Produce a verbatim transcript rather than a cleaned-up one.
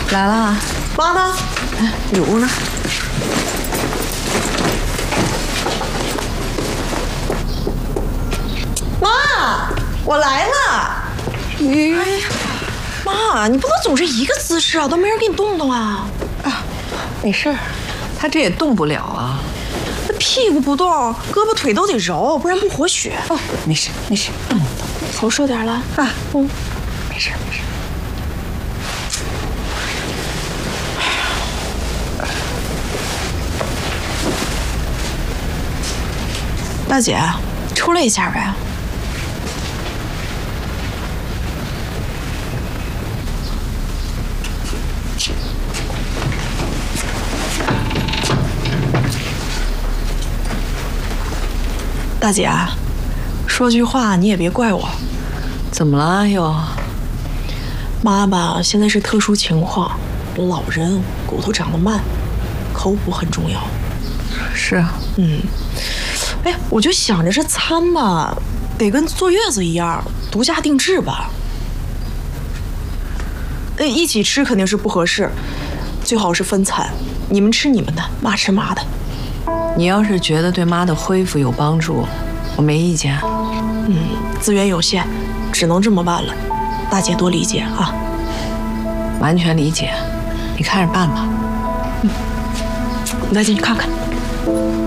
来了， 妈呢？ 哎，里屋呢。 妈，我来了。 你， 哎呀，妈，你不能总是一个姿势啊，都没人给你动动啊。 啊，没事儿，他这也动不了啊。 那屁股不动，胳膊腿都得揉，不然不活血。 哦，没事没事，动不动。 我说点了啊， 嗯，没事没事。 大姐，出来一下呗。大姐，说句话你也别怪我。 怎么了又？ 妈吧，现在是特殊情况，老人骨头长得慢，口补很重要。 是啊， 嗯。哎，我就想着这餐吧，得跟坐月子一样，独家定制吧。呃，一起吃肯定是不合适，最好是分餐，你们吃你们的，妈吃妈的。 你要是觉得对妈的恢复有帮助，我没意见。 嗯，资源有限，只能这么办了，大姐多理解啊。 完全理解，你看着办吧。 嗯，你再进去看看。